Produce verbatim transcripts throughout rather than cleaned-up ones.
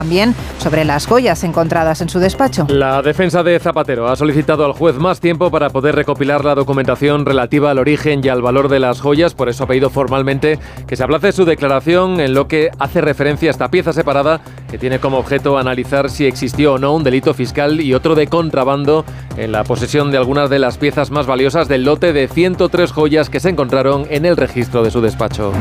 también sobre las joyas encontradas en su despacho. La defensa de Zapatero ha solicitado al juez más tiempo para poder recopilar la documentación relativa al origen y al valor de las joyas. Por eso ha pedido formalmente que se aplace su declaración en lo que hace referencia a esta pieza separada que tiene como objeto analizar si existió o no un delito fiscal y otro de contrabando en la posesión de algunas de las piezas más valiosas del lote de ciento tres joyas que se encontraron en el registro de su despacho.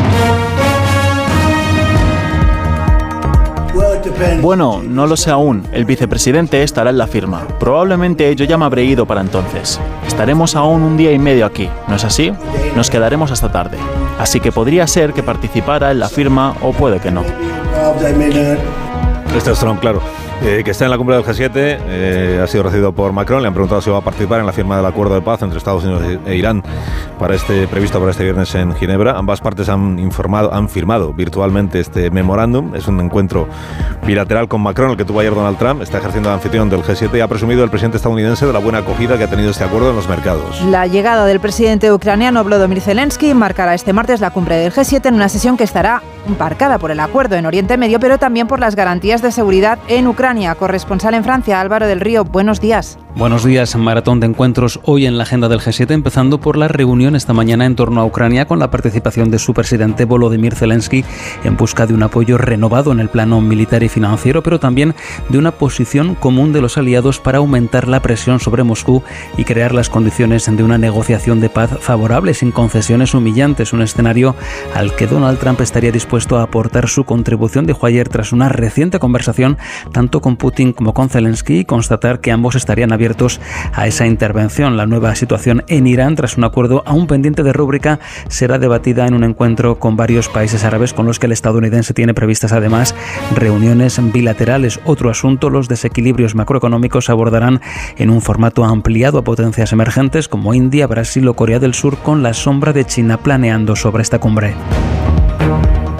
Bueno, no lo sé aún. El vicepresidente estará en la firma. Probablemente yo ya me habré ido para entonces. Estaremos aún un día y medio aquí, ¿no es así? Nos quedaremos hasta tarde. Así que podría ser que participara en la firma o puede que no. Este es Trump, claro. Eh, que está en la cumbre del G siete, eh, ha sido recibido por Macron, le han preguntado si va a participar en la firma del acuerdo de paz entre Estados Unidos e Irán para este previsto para este viernes en Ginebra. Ambas partes han informado, han firmado virtualmente este memorándum. Es un encuentro bilateral con Macron, el que tuvo ayer Donald Trump. Está ejerciendo de anfitrión del G siete y ha presumido el presidente estadounidense de la buena acogida que ha tenido este acuerdo en los mercados. La llegada del presidente ucraniano Volodymyr Zelensky marcará este martes la cumbre del G siete en una sesión que estará marcada por el acuerdo en Oriente Medio, pero también por las garantías de seguridad en Ucrania. Corresponsal en Francia, Álvaro del Río, buenos días. Buenos días, maratón de encuentros hoy en la agenda del G siete, empezando por la reunión esta mañana en torno a Ucrania con la participación de su presidente Volodymyr Zelensky en busca de un apoyo renovado en el plano militar y financiero, pero también de una posición común de los aliados para aumentar la presión sobre Moscú y crear las condiciones de una negociación de paz favorable sin concesiones humillantes, un escenario al que Donald Trump estaría dispuesto a aportar su contribución, dijo ayer tras una reciente conversación tanto con Putin como con Zelensky y constatar que ambos estarían abiertos a esa intervención. La nueva situación en Irán, tras un acuerdo aún pendiente de rúbrica, será debatida en un encuentro con varios países árabes con los que el estadounidense tiene previstas además reuniones bilaterales. Otro asunto, los desequilibrios macroeconómicos, se abordarán en un formato ampliado a potencias emergentes como India, Brasil o Corea del Sur, con la sombra de China planeando sobre esta cumbre.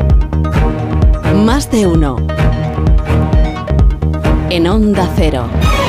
Más de uno. En Onda Cero.